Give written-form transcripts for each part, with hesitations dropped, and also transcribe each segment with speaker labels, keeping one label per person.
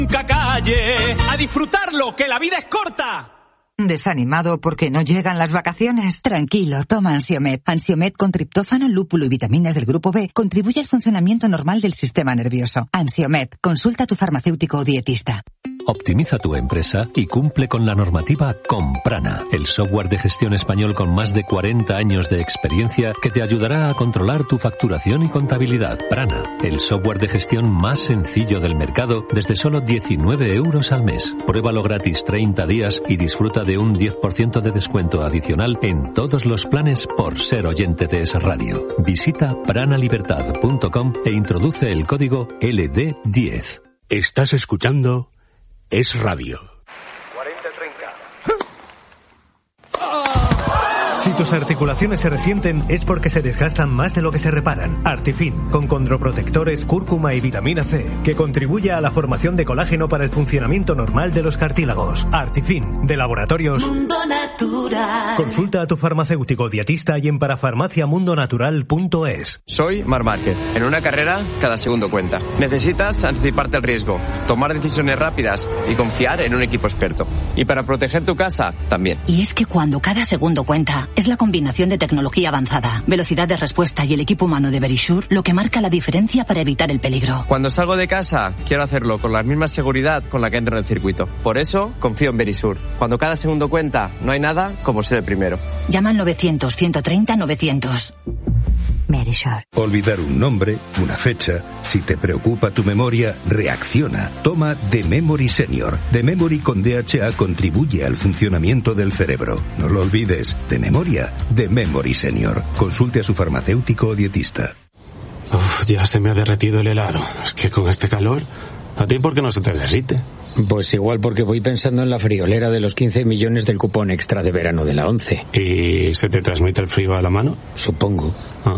Speaker 1: Calle, a disfrutarlo, que la vida es corta.
Speaker 2: ¿Desanimado porque no llegan las vacaciones? Tranquilo, toma Ansiomed. Ansiomed con triptófano, lúpulo y vitaminas del grupo B contribuye al funcionamiento normal del sistema nervioso. Ansiomed, consulta a tu farmacéutico o dietista.
Speaker 3: Optimiza tu empresa y cumple con la normativa con Prana, el software de gestión español con más de 40 años de experiencia que te ayudará a controlar tu facturación y contabilidad. Prana, el software de gestión más sencillo del mercado desde solo 19 euros al mes. Pruébalo gratis 30 días y disfruta de un 10% de descuento adicional en todos los planes por ser oyente de Es Radio. Visita pranalibertad.com e introduce el código LD10.
Speaker 4: Estás escuchando Es Radio.
Speaker 5: 40-30. Si tus articulaciones se resienten es porque se desgastan más de lo que se reparan. Artifin, con condroprotectores, cúrcuma y vitamina C, que contribuye a la formación de colágeno para el funcionamiento normal de los cartílagos. Artifin, de Laboratorios
Speaker 6: Mundo Natural.
Speaker 5: Consulta a tu farmacéutico dietista y en parafarmaciamundonatural.es.
Speaker 7: Soy Marc Márquez. En una carrera, cada segundo cuenta. Necesitas anticiparte al riesgo, tomar decisiones rápidas y confiar en un equipo experto. Y para proteger tu casa, también.
Speaker 8: Y es que cuando cada segundo cuenta, es la combinación de tecnología avanzada, velocidad de respuesta y el equipo humano de Verisure lo que marca la diferencia para evitar el peligro.
Speaker 7: Cuando salgo de casa, quiero hacerlo con la misma seguridad con la que entro en el circuito. Por eso, confío en Verisure. Cuando cada segundo cuenta, no hay nada como ser el primero.
Speaker 8: Llama al 900-130-900. Verisure.
Speaker 9: Olvidar un nombre, una fecha. Si te preocupa tu memoria, reacciona. Toma The Memory Senior. The Memory con DHA contribuye al funcionamiento del cerebro. No lo olvides. De memoria, The Memory Senior. Consulte a su farmacéutico o dietista.
Speaker 4: Uf, ya se me ha derretido el helado. Es que con este calor... ¿A ti por qué no se te derrite?
Speaker 10: Pues igual porque voy pensando en la friolera de los 15 millones del cupón extra de verano de la 11.
Speaker 4: ¿Y se te transmite el frío a la mano?
Speaker 10: Supongo.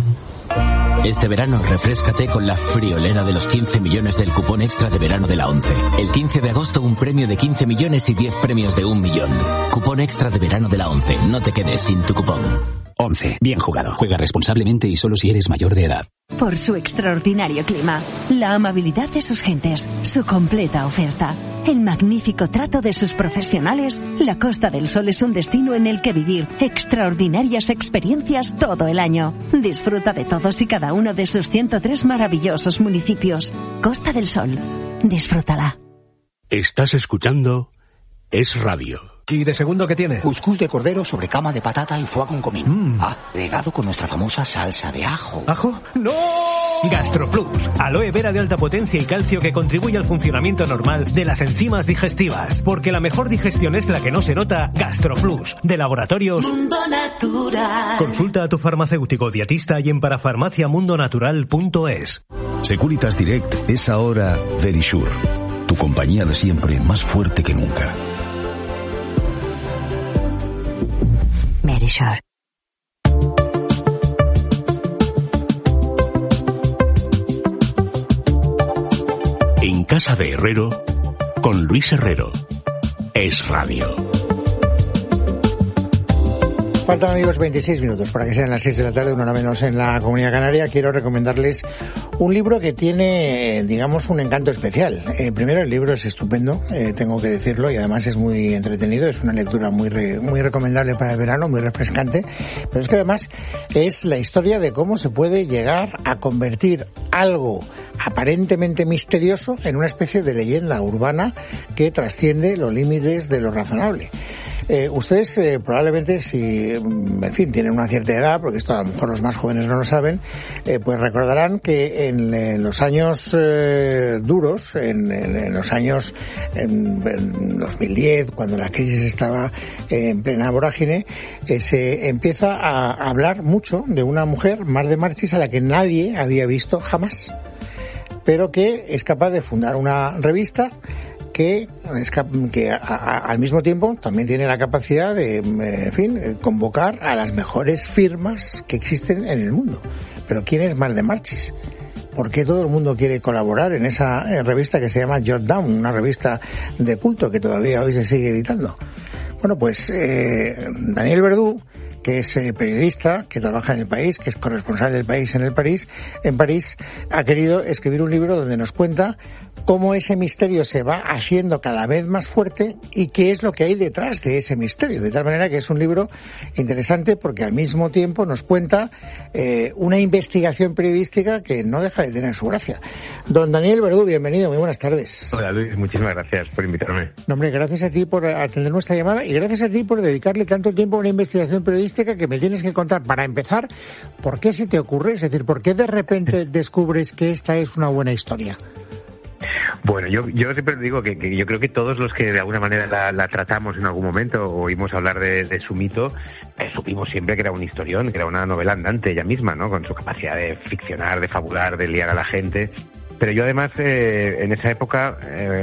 Speaker 11: Este verano refréscate con la friolera de los 15 millones del cupón extra de verano de la 11. El 15 de agosto un premio de 15 millones y 10 premios de 1 millón. Cupón extra de verano de la 11. No te quedes sin tu cupón.
Speaker 12: 11. Bien jugado. Juega responsablemente y solo si eres mayor de edad.
Speaker 13: Por su extraordinario clima, la amabilidad de sus gentes, su completa oferta, el magnífico trato de sus profesionales, la Costa del Sol es un destino en el que vivir extraordinarias experiencias todo el año. Disfruta de todos y cada uno de sus 103 maravillosos municipios. Costa del Sol. Disfrútala.
Speaker 4: Estás escuchando Es Radio.
Speaker 5: ¿Y de segundo qué tiene?
Speaker 12: Cuscús de cordero sobre cama de patata y foie con comino. Agregado con nuestra famosa salsa de ajo.
Speaker 5: ¿Ajo? ¡No! GastroPlus, aloe vera de alta potencia y calcio que contribuye al funcionamiento normal de las enzimas digestivas. Porque la mejor digestión es la que no se nota. GastroPlus, de Laboratorios
Speaker 6: Mundo Natural.
Speaker 5: Consulta a tu farmacéutico dietista y en parafarmaciamundonatural.es.
Speaker 14: Securitas Direct es ahora Verisure, tu compañía de siempre más fuerte que nunca.
Speaker 8: Verisure.
Speaker 4: En casa de Herrero, con Luis Herrero. Es Radio.
Speaker 15: Faltan, amigos, 26 minutos para que sean las 6 de la tarde, una hora menos en la Comunidad Canaria. Quiero recomendarles un libro que tiene, digamos, un encanto especial. Primero, el libro es estupendo, tengo que decirlo, y además es muy entretenido. Es una lectura muy recomendable para el verano, muy refrescante. Pero es que además es la historia de cómo se puede llegar a convertir algo aparentemente misterioso en una especie de leyenda urbana que trasciende los límites de lo razonable. Ustedes probablemente, si en fin tienen una cierta edad, porque esto a lo mejor los más jóvenes no lo saben, pues recordarán que en los años duros, en los años en 2010, cuando la crisis estaba en plena vorágine, se empieza a hablar mucho de una mujer, Mar de Marchis, a la que nadie había visto jamás, pero que es capaz de fundar una revista que al mismo tiempo también tiene la capacidad de, en fin, convocar a las mejores firmas que existen en el mundo. Pero ¿quién es Mar de Marchis? ¿Por qué todo el mundo quiere colaborar en esa revista que se llama Jot Down, una revista de culto que todavía hoy se sigue editando? Bueno, pues Daniel Verdú, que es periodista, que trabaja en El País, que es corresponsal del País en París, ha querido escribir un libro donde nos cuenta cómo ese misterio se va haciendo cada vez más fuerte y qué es lo que hay detrás de ese misterio. De tal manera que es un libro interesante porque al mismo tiempo nos cuenta una investigación periodística que no deja de tener su gracia. Don Daniel Verdú, bienvenido, muy buenas tardes.
Speaker 16: Hola Luis, muchísimas gracias por invitarme.
Speaker 15: No, hombre, gracias a ti por atender nuestra llamada y gracias a ti por dedicarle tanto tiempo a una investigación periodística que me tienes que contar. Para empezar, ¿por qué se te ocurre? Es decir, ¿por qué de repente descubres que esta es una buena historia?
Speaker 16: Bueno, yo siempre digo que yo creo que todos los que de alguna manera la tratamos en algún momento o oímos hablar de su mito, supimos siempre que era un historión, que era una novela andante ella misma, ¿no? Con su capacidad de ficcionar, de fabular, de liar a la gente. Pero yo además, en esa época,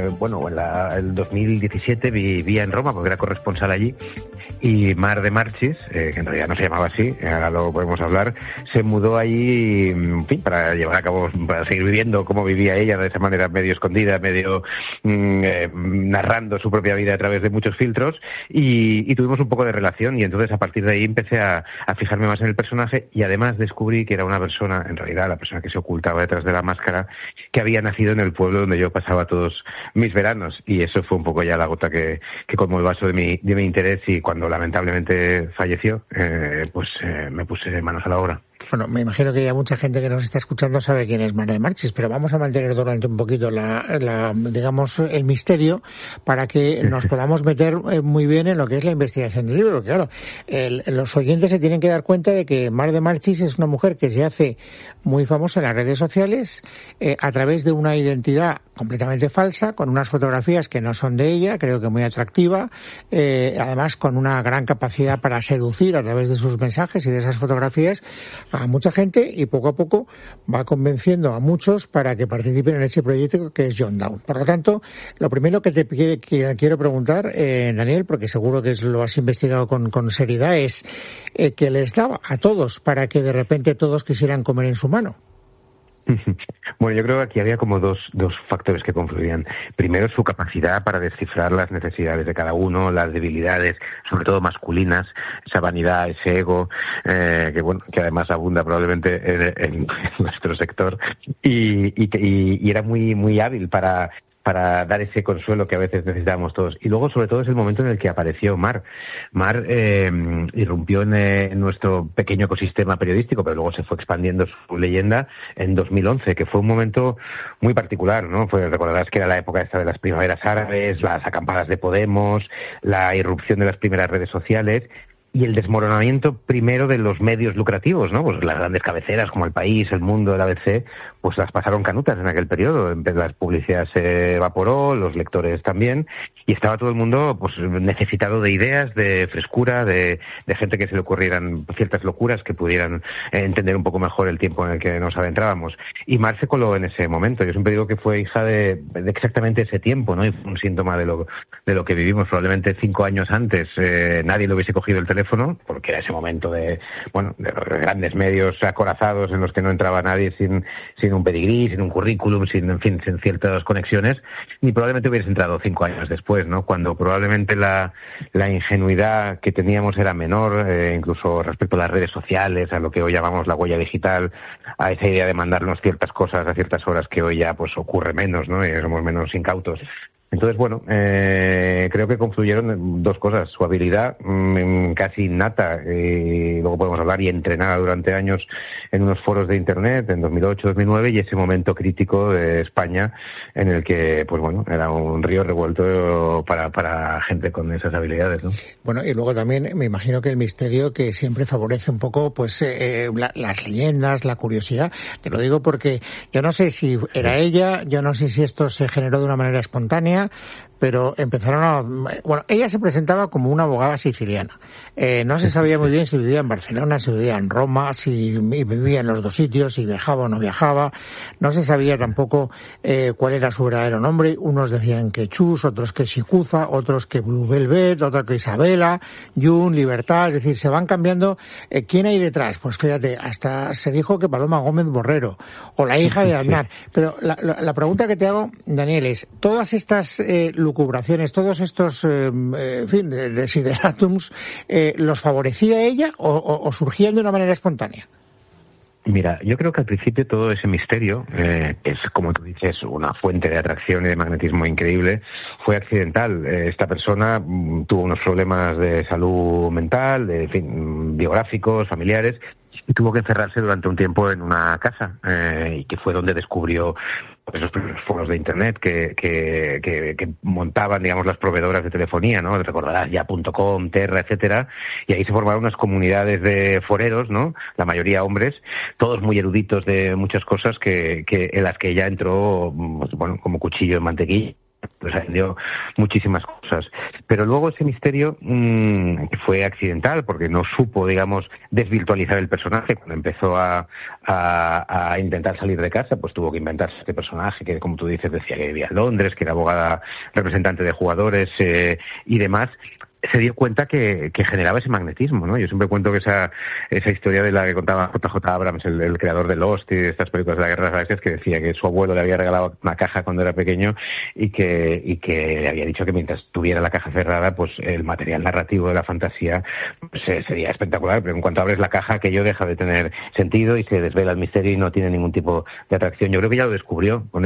Speaker 16: el 2017 vivía en Roma porque era corresponsal allí, y Mar de Marchis, que en realidad no se llamaba así, ahora lo podemos hablar, se mudó allí, en fin, para llevar a cabo, para seguir viviendo como vivía ella, de esa manera medio escondida, medio narrando su propia vida a través de muchos filtros, y tuvimos un poco de relación, y entonces a partir de ahí empecé a fijarme más en el personaje, y además descubrí que era una persona, en realidad la persona que se ocultaba detrás de la máscara, que había nacido en el pueblo donde yo pasaba todos mis veranos, y eso fue un poco ya la gota que colmó el vaso de mi interés, y cuando lamentablemente falleció, me puse manos a la obra.
Speaker 15: Bueno, me imagino que ya mucha gente que nos está escuchando sabe quién es Mar de Marchis, pero vamos a mantener durante un poquito digamos, el misterio para que nos podamos meter muy bien en lo que es la investigación del libro. Claro, los oyentes se tienen que dar cuenta de que Mar de Marchis es una mujer que se hace muy famosa en las redes sociales a través de una identidad completamente falsa, con unas fotografías que no son de ella, creo que muy atractiva, además con una gran capacidad para seducir a través de sus mensajes y de esas fotografías a mucha gente, y poco a poco va convenciendo a muchos para que participen en ese proyecto que es John Down. Por lo tanto, lo primero que te quiero preguntar, Daniel, porque seguro que lo has investigado con seriedad, es ¿qué les daba a todos para que de repente todos quisieran comer en su mano?
Speaker 16: Bueno, yo creo que aquí había como dos factores que confluían. Primero, su capacidad para descifrar las necesidades de cada uno, las debilidades, sobre todo masculinas, esa vanidad, ese ego, que además abunda probablemente en nuestro sector, y era muy, muy hábil para dar ese consuelo que a veces necesitábamos todos. Y luego, sobre todo, es el momento en el que apareció Mar. Mar irrumpió en nuestro pequeño ecosistema periodístico, pero luego se fue expandiendo su leyenda en 2011, que fue un momento muy particular, ¿no? Recordarás que era la época esta de las primaveras árabes, las acampadas de Podemos, la irrupción de las primeras redes sociales, y el desmoronamiento primero de los medios lucrativos, ¿no? Pues las grandes cabeceras como El País, El Mundo, el ABC, pues las pasaron canutas en aquel periodo. Las publicidades se evaporó, los lectores también, y estaba todo el mundo pues necesitado de ideas, de frescura, de gente que se le ocurrieran ciertas locuras que pudieran entender un poco mejor el tiempo en el que nos adentrábamos. Y Mar se coló en ese momento. Yo siempre digo que fue hija de exactamente ese tiempo, ¿no? Y fue un síntoma de lo que vivimos. Probablemente 5 años antes nadie le hubiese cogido el teléfono, porque era ese momento de los grandes medios acorazados en los que no entraba nadie sin un pedigrí, sin un currículum, sin ciertas conexiones, ni probablemente hubiese entrado 5 años después, ¿no? Cuando probablemente la ingenuidad que teníamos era menor, incluso respecto a las redes sociales, a lo que hoy llamamos la huella digital, a esa idea de mandarnos ciertas cosas a ciertas horas que hoy ya pues ocurre menos, ¿no? Y somos menos incautos. Entonces, creo que confluyeron dos cosas: su habilidad casi innata, y luego podemos hablar, y entrenada durante años en unos foros de Internet en 2008-2009, y ese momento crítico de España en el que, era un río revuelto para gente con esas habilidades, ¿no?
Speaker 15: Bueno, y luego también me imagino que el misterio que siempre favorece un poco, las leyendas, la curiosidad. Te lo digo porque yo no sé si era ella, yo no sé si esto se generó de una manera espontánea, pero ella se presentaba como una abogada siciliana. No se sabía muy bien si vivía en Barcelona, si vivía en Roma, si vivía en los dos sitios, si viajaba o no viajaba. No se sabía tampoco cuál era su verdadero nombre. Unos decían que Chus, otros que Sicuza, otros que Blue Velvet, otros que Isabela, Jun, Libertad. Es decir, se van cambiando. ¿Quién hay detrás? Pues fíjate, hasta se dijo que Paloma Gómez Borrero, o la hija de Aznar. Pero la pregunta que te hago, Daniel, es, todas estas estas lucubraciones, todos estos, en fin, desiderátums, ¿los favorecía ella o surgían de una manera espontánea?
Speaker 16: Mira, yo creo que al principio todo ese misterio, es como tú dices, una fuente de atracción y de magnetismo increíble, fue accidental. Esta persona tuvo unos problemas de salud mental, en fin, biográficos, familiares, y tuvo que encerrarse durante un tiempo en una casa, y que fue donde descubrió esos primeros foros de internet que montaban, digamos, las proveedoras de telefonía, ¿no? Recordarás ya.com, Terra, etcétera, y ahí se formaron unas comunidades de foreros, ¿no? La mayoría hombres, todos muy eruditos de muchas cosas en las que ella entró, bueno, como cuchillo en mantequilla. Pues aprendió muchísimas cosas. Pero luego ese misterio fue accidental, porque no supo, digamos, desvirtualizar el personaje. Cuando empezó a intentar salir de casa, pues tuvo que inventarse este personaje que, como tú dices, decía que vivía en Londres, que era abogada representante de jugadores y demás. Se dio cuenta que generaba ese magnetismo, ¿no? Yo siempre cuento que esa historia de la que contaba JJ Abrams, el creador de Lost y de estas películas de la Guerra de las Galaxias, que decía que su abuelo le había regalado una caja cuando era pequeño y que le había dicho que mientras tuviera la caja cerrada, pues el material narrativo de la fantasía pues, sería espectacular, pero en cuanto abres la caja, aquello deja de tener sentido y se desvela el misterio y no tiene ningún tipo de atracción. Yo creo que ya lo descubrió con